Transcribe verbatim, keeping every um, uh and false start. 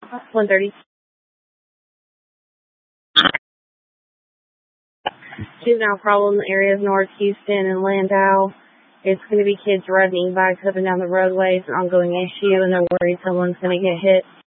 one thirty. Juvenile problem areas north Houston and Landau. It's going to be kids riding e-bikes up and down the roadways, an ongoing issue, and they're worried someone's going to get hit.